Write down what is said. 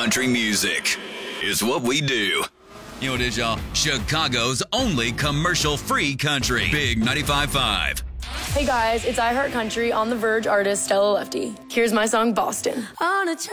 country music. It's what we do. You know what it is, y'all? Chicago's only commercial-free country. Big 95.5. Hey guys, it's I Heart Country on the Verge artist Stella Lefty. Here's my song Boston. On a